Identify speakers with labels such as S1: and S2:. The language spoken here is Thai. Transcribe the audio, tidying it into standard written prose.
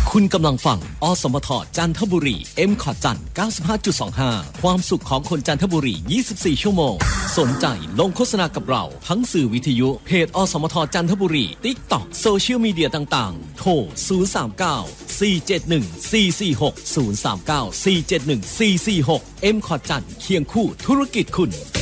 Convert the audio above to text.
S1: คุณกำลังฟังอสมทจันทบุรี M.Cot จัน 95.25 ความสุขของคนจันทบุรี 24 ชั่วโมงสนใจลงโฆษณากับเราทั้งสื่อวิทยุเพจอสมทจันทบุรี TikTok โซเชียลมีเดียต่างๆโทร 039 471 446 039 471 446 M.Cot จันเคียงคู่ธุรกิจคุณ